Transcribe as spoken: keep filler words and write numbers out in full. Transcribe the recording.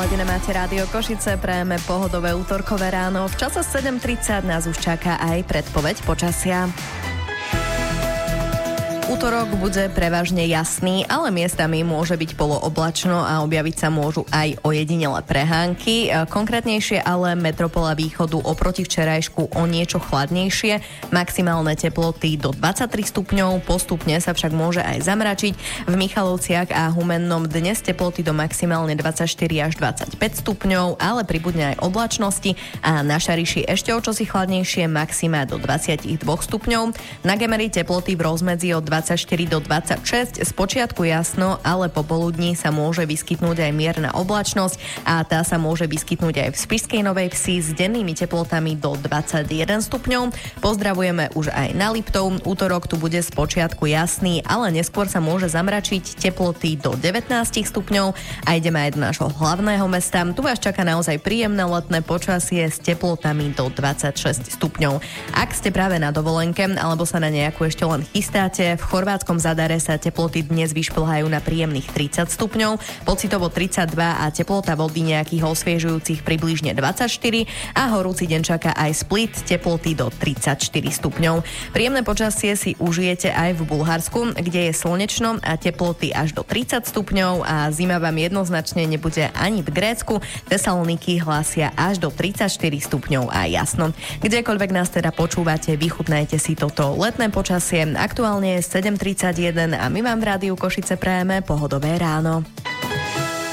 naladené máte Rádio Košice, prejeme pohodové útorkové ráno. V čase sedem tridsať nás už čaká aj predpoveď počasia. Útorok bude prevažne jasný, ale miestami môže byť polooblačno a objaviť sa môžu aj ojedinelé prehánky. Konkrétnejšie ale metropola východu oproti včerajšku o niečo chladnejšie. Maximálne teploty do dvadsaťtri stupňov, postupne sa však môže aj zamračiť. V Michalovciach a Humennom dnes teploty do maximálne dvadsaťštyri až dvadsaťpäť stupňov, ale pribudne aj oblačnosti a na Šariši ešte o čosi chladnejšie, maxima do dvadsaťdva stupňov. Na Gemeri teploty v rozmedzi od dvadsaťštyri do dvadsaťšesť, spočiatku jasno, ale popoludní sa môže vyskytnúť aj mierna oblačnosť a tá sa môže vyskytnúť aj v Spišskej Novej Vsi s dennými teplotami do dvadsaťjeden stupňov. Pozdravujeme už aj na Liptov. Útorok tu bude spočiatku jasný, ale neskôr sa môže zamračiť, teploty do devätnásť stupňov a ideme aj do nášho hlavného mesta. Tu vás čaká naozaj príjemné letné počasie s teplotami do dvadsaťšesť stupňov. Ak ste práve na dovolenke alebo sa na nejakú ešte len chystáte, v chorvátskom Zadare sa teploty dnes vyšplhajú na príjemných tridsať stupňov, pocitovo tridsaťdva a teplota vody nejakých osviežujúcich približne dvadsaťštyri a horúci deň čaká aj Split, teploty do tridsaťštyri stupňov. Príjemné počasie si užijete aj v Bulharsku, kde je slnečno a teploty až do tridsať stupňov a zima vám jednoznačne nebude ani v Grécku. Tesaloniky hlásia až do tridsaťštyri stupňov a jasno. Kdekoľvek nás teda počúvate, vychutnajte si toto letné počasie. Aktuálne je sedem tridsaťjeden a my vám v Rádiu Košice prajeme pohodové ráno.